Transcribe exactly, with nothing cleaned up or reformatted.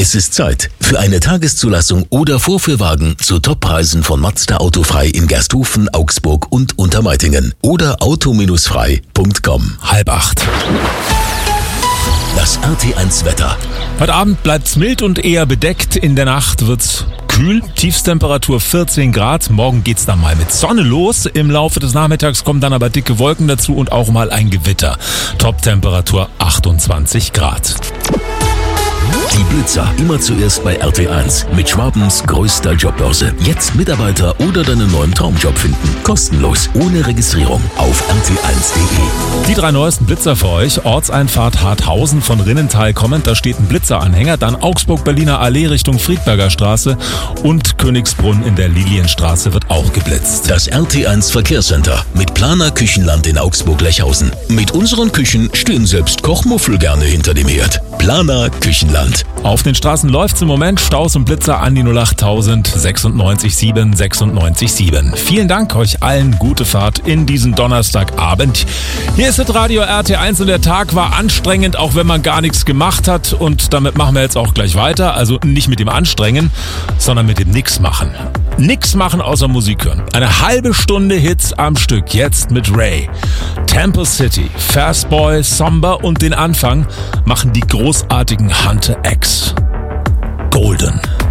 Es ist Zeit für eine Tageszulassung oder Vorführwagen zu Toppreisen von Mazda Autofrei in Gersthofen, Augsburg und Untermeitingen oder auto frei punkt com. Halb acht. Das R T eins Wetter. Heute Abend bleibt's mild und eher bedeckt. In der Nacht wird's kühl. Tiefstemperatur vierzehn Grad. Morgen geht's dann mal mit Sonne los. Im Laufe des Nachmittags kommen dann aber dicke Wolken dazu und auch mal ein Gewitter. Toptemperatur achtundzwanzig Grad. Die Blitzer immer zuerst bei R T eins mit Schwabens größter Jobbörse. Jetzt Mitarbeiter oder deinen neuen Traumjob finden. Kostenlos, ohne Registrierung auf r t eins punkt de. Die drei neuesten Blitzer für euch. Ortseinfahrt Harthausen von Rinnental kommend. Da steht ein Blitzeranhänger. Dann Augsburg-Berliner Allee Richtung Friedberger Straße. Und Königsbrunn in der Lilienstraße wird auch geblitzt. Das R T eins Verkehrscenter mit Planer Küchenland in Augsburg-Lechhausen. Mit unseren Küchen stehen selbst Kochmuffel gerne hinter dem Herd. Planer Küchenland. Auf den Straßen läuft's im Moment. Staus und Blitzer an die null acht null sechsundneunzig sieben sechsundneunzig sieben. Vielen Dank euch allen. Gute Fahrt in diesen Donnerstagabend. Hier ist das Radio R T eins und der Tag war anstrengend, auch wenn man gar nichts gemacht hat. Und damit machen wir jetzt auch gleich weiter. Also nicht mit dem Anstrengen, sondern mit dem Nix machen. Nix machen außer Musik hören. Eine halbe Stunde Hits am Stück. Jetzt mit Ray. Temple City, Fastboy, Somber und den Anfang machen die großartigen Hunter X. Golden.